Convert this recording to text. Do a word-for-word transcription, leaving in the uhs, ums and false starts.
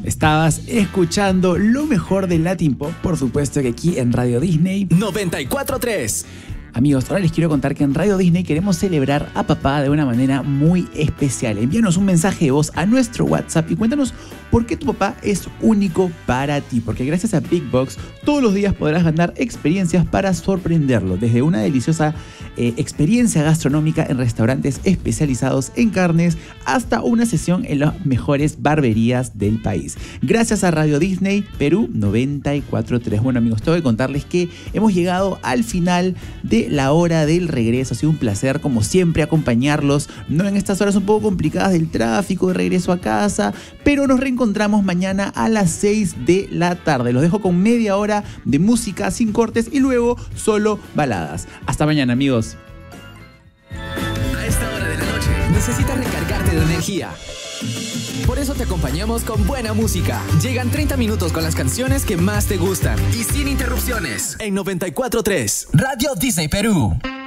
Estabas escuchando lo mejor del Latin Pop, por supuesto que aquí en Radio Disney noventa y cuatro punto tres. Amigos, ahora les quiero contar que en Radio Disney queremos celebrar a papá de una manera muy especial. Envíanos un mensaje de voz a nuestro WhatsApp y cuéntanos por qué tu papá es único para ti. Porque gracias a Big Box todos los días podrás ganar experiencias para sorprenderlo. Desde una deliciosa eh, experiencia gastronómica en restaurantes especializados en carnes hasta una sesión en las mejores barberías del país. Gracias a Radio Disney Perú noventa y cuatro punto tres. Bueno amigos, tengo que contarles que hemos llegado al final de la hora del regreso. Ha sido un placer como siempre acompañarlos, no en estas horas un poco complicadas del tráfico de regreso a casa, pero nos reencontramos mañana a las seis de la tarde. Los dejo con media hora de música sin cortes y luego solo baladas. Hasta mañana amigos. A esta hora de la noche necesitas recargarte de energía. Por eso te acompañamos con buena música. Llegan treinta minutos con las canciones que más te gustan y sin interrupciones. En noventa y cuatro punto tres, Radio Disney Perú.